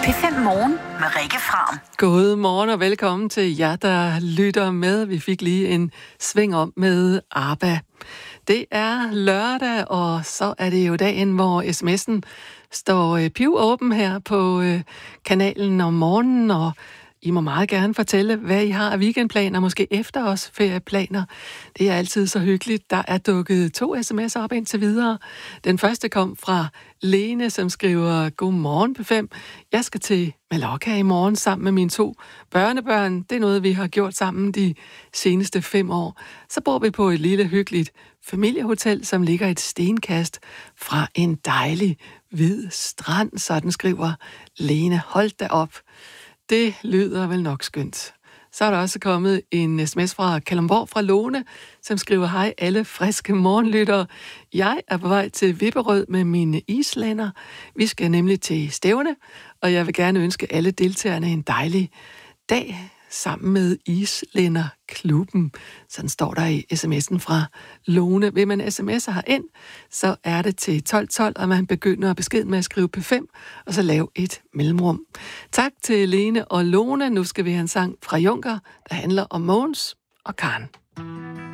P5 Morgen med Rikke Fram. God morgen og velkommen til jer, der lytter med. Vi fik lige en sving om med ABBA. Det er lørdag, og så er det jo dagen, hvor sms'en står pivåben her på kanalen om morgenen, og I må meget gerne fortælle, hvad I har af weekendplaner, måske efter os ferieplaner. Det er altid så hyggeligt. Der er dukket 2 sms'er op indtil videre. Den første kom fra Lene, som skriver: Godmorgen P5. Jeg skal til Mallorca i morgen sammen med mine 2 børnebørn. Det er noget, vi har gjort sammen de seneste 5 år. Så bor vi på et lille hyggeligt familiehotel, som ligger et stenkast fra en dejlig hvid strand. Sådan skriver Lene. Hold da op. Det lyder vel nok skønt. Så er der også kommet en sms fra Kalundborg fra Lone, som skriver: Hej alle friske morgenlyttere. Jeg er på vej til Vipperød med mine islænder. Vi skal nemlig til stævne, og jeg vil gerne ønske alle deltagerne en dejlig dag sammen med Islænderklubben. Sådan står der i sms'en fra Lone. Vil man sms'er herind, så er det til 1212, og man begynder beskeden med at skrive P5, og så lave et mellemrum. Tak til Lene og Lone. Nu skal vi have en sang fra Junker, der handler om Mogens og Karen.